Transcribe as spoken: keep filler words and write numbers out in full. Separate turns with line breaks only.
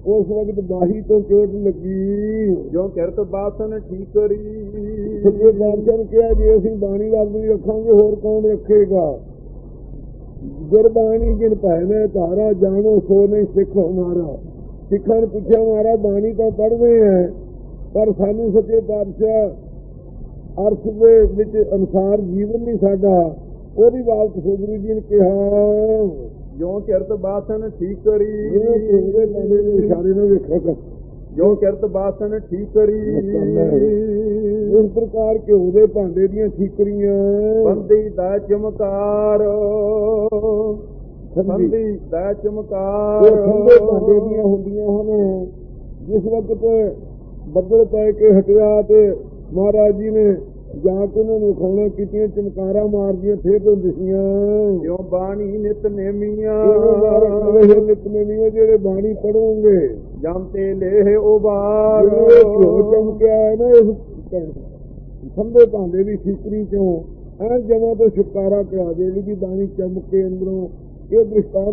उस वक्त बाही तो चोट लगी।
जो किरत बासन ठीकरी।
सच्चे पातशाह ने कहा जे असीं बाणी रब नहीं रखांगे होर कौन रखेगा। गुरबाणी जिन भैने धारा जानो सो नहीं सिख हमारा। सिखा ने पूछा हमारा बाणी तो पढ़ते हैं पर सानू सच्चे पातशाह अर्थ दे विच अनुसार जीवन नहीं साडा। ओहदी बात गुरु जी ने कहा
जो किरत बासन ठीकरी।
इशारे ने देखा कर
जो किरत बासन ठीकरी।
इस प्रकार घ्यो दे भांडे दियां ठीकरियां
बंदी दा चमकार। बंदी दा चमकार
ठंडे भांडे दियां हुंदियां हन। जिस वक्त बदल पै के हटिया ते महाराज जी ने जाके उन्होंने खाना की चमकारा मार दिया फिर तो दिसियां।
जो बाणी नितनेमियां।
नितनेमियां जेड़े बाणी पढ़ोगे
जमते ले उबार।
चमकिया है ना इस ठंडे भांडे की ठीकरी चो ऐन जमा तो छुटकारा करा दे भी बाणी चमके अंदरों। ये दृष्टांत